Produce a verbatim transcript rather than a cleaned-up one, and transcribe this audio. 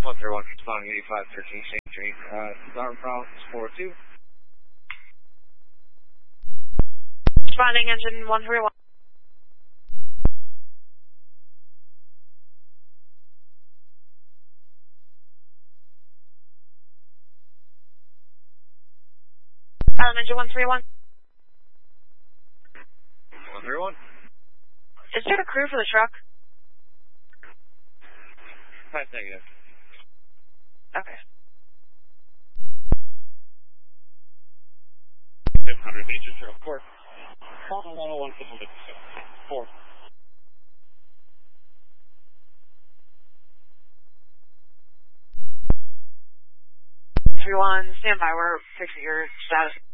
one three one, responding eighty-five thirteen Saint Street. Uh, Dartmouth Province four two. Responding engine one three one. Pilot engine one three one. one three one. Is there a crew for the truck? Five negative. Okay. seven hundred, major zero four. one oh one, four. three one, stand by, we're fixing your status.